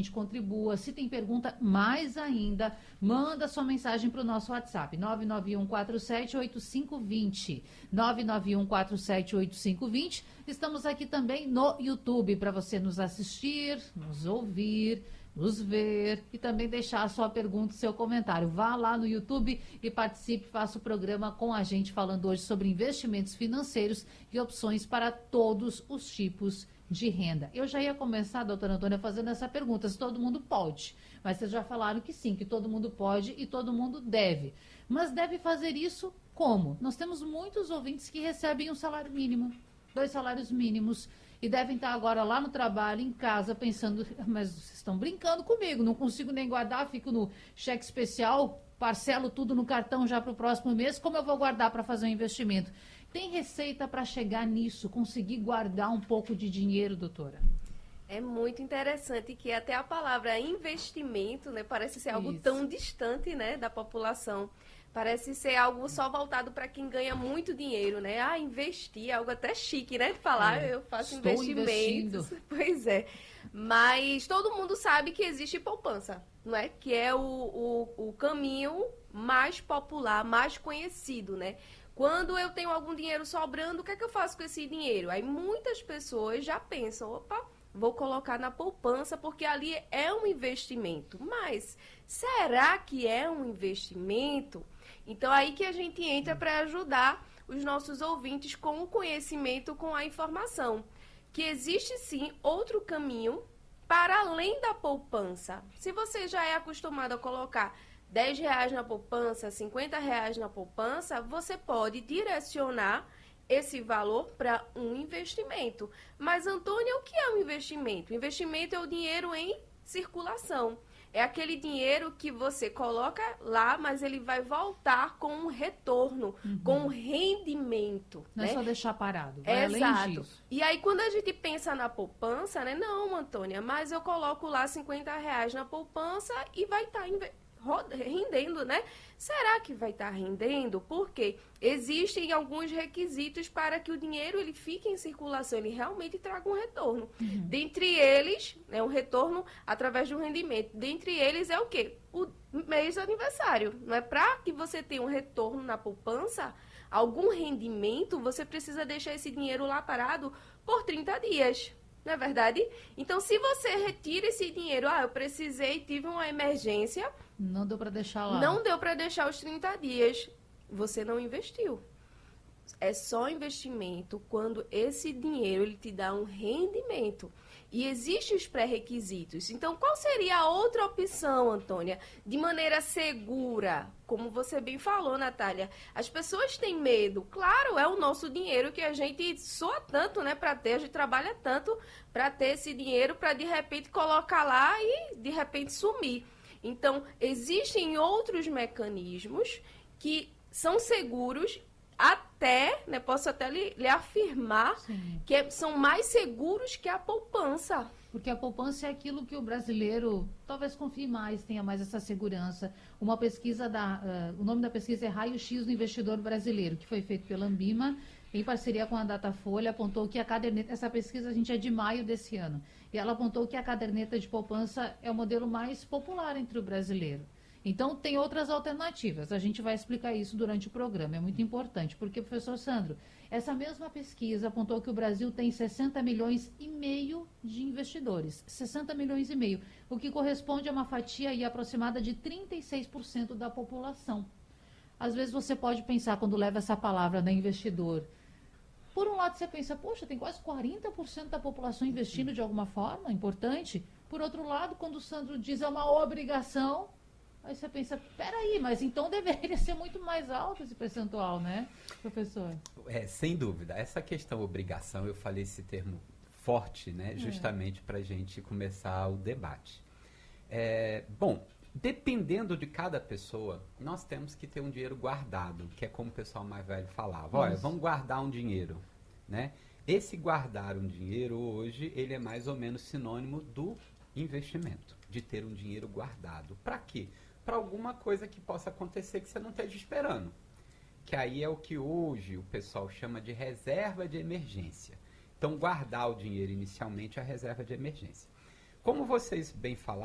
gente, contribua. Se tem pergunta, mais ainda, manda sua mensagem para o nosso WhatsApp, 991478520. 991478520. Estamos aqui também no YouTube para você nos assistir, nos ouvir, nos ver e também deixar a sua pergunta e seu comentário. Vá lá no YouTube e participe, faça o programa com a gente, falando hoje sobre investimentos financeiros e opções para todos os tipos de renda. Eu já ia começar, doutora Antônia, fazendo essa pergunta, se todo mundo pode. Mas vocês já falaram que sim, que todo mundo pode e todo mundo deve. Mas deve fazer isso como? Nós temos muitos ouvintes que recebem um salário mínimo, 2 salários mínimos, e devem estar agora lá no trabalho, em casa, pensando, mas vocês estão brincando comigo, não consigo nem guardar, fico no cheque especial, parcelo tudo no cartão já para o próximo mês, como eu vou guardar para fazer um investimento? Tem receita para chegar nisso, conseguir guardar um pouco de dinheiro, doutora? É muito interessante que até a palavra investimento, né, parece ser algo Isso. tão distante, né, da população. Parece ser algo só voltado para quem ganha muito dinheiro, né? Ah, investir, é algo até chique, né? De falar, eu faço Estou investimentos. investindo. Pois é. Mas todo mundo sabe que existe poupança, não é? Que é o caminho mais popular, mais conhecido, né? Quando eu tenho algum dinheiro sobrando, o que é que eu faço com esse dinheiro? Aí muitas pessoas já pensam, opa, vou colocar na poupança porque ali é um investimento. Mas será que é um investimento? Então aí que a gente entra para ajudar os nossos ouvintes com o conhecimento, com a informação. Que existe sim outro caminho para além da poupança. Se você já é acostumado a colocar R$ 10 na poupança, R$ 50 na poupança, você pode direcionar esse valor para um investimento. Mas, Antônia, o que é um investimento? Investimento é o dinheiro em circulação. É aquele dinheiro que você coloca lá, mas ele vai voltar com um retorno, com um rendimento. Não né? é só deixar parado, vai além Exato. disso. E aí, quando a gente pensa na poupança, né? Não, Antônia, mas eu coloco lá R$ 50 na poupança e vai estar rendendo, né? Será que vai estar rendendo? Porque existem alguns requisitos para que o dinheiro ele fique em circulação, ele realmente traga um retorno. Dentre eles, é um retorno através de um rendimento. Dentre eles é o quê? O mês do aniversário. Não é para que você tenha um retorno na poupança, algum rendimento, você precisa deixar esse dinheiro lá parado por 30 dias. Não é verdade? Então, se você retira esse dinheiro, eu precisei, tive uma emergência, Não deu para deixar lá. não deu para deixar os 30 dias, você não investiu. É só investimento quando esse dinheiro ele te dá um rendimento. E existem os pré-requisitos. Então, qual seria a outra opção, Antônia? De maneira segura, como você bem falou, Natália. As pessoas têm medo. Claro, é o nosso dinheiro que a gente soa tanto, né, para ter. A gente trabalha tanto para ter esse dinheiro, para de repente colocar lá e de repente sumir. Então, existem outros mecanismos que são seguros até, né, posso até lhe afirmar Sim. que são mais seguros que a poupança. Porque a poupança é aquilo que o brasileiro talvez confie mais, tenha mais essa segurança. Uma pesquisa o nome da pesquisa é Raio-X do Investidor Brasileiro, que foi feito pela Ambima, em parceria com a Datafolha, apontou que a caderneta, essa pesquisa a gente é de maio desse ano, e ela apontou que a caderneta de poupança é o modelo mais popular entre o brasileiro. Então, tem outras alternativas. A gente vai explicar isso durante o programa. É muito importante, porque, professor Sandro, essa mesma pesquisa apontou que o Brasil tem 60 milhões e meio de investidores. 60 milhões e meio, o que corresponde a uma fatia aí aproximada de 36% da população. Às vezes você pode pensar, quando leva essa palavra, né, investidor, por um lado você pensa, poxa, tem quase 40% da população investindo de alguma forma, importante. Por outro lado, quando o Sandro diz é uma obrigação, aí você pensa, peraí, mas então deveria ser muito mais alto esse percentual, né, professor? Sem dúvida. Essa questão obrigação, eu falei esse termo forte, né, justamente para a gente começar o debate. Bom, dependendo de cada pessoa, nós temos que ter um dinheiro guardado, que é como o pessoal mais velho falava. Olha, vamos guardar um dinheiro, né? Esse guardar um dinheiro hoje, ele é mais ou menos sinônimo do investimento, de ter um dinheiro guardado. Para quê? Para alguma coisa que possa acontecer que você não esteja esperando. Que aí é o que hoje o pessoal chama de reserva de emergência. Então, guardar o dinheiro inicialmente é a reserva de emergência. como vocês bem falaram,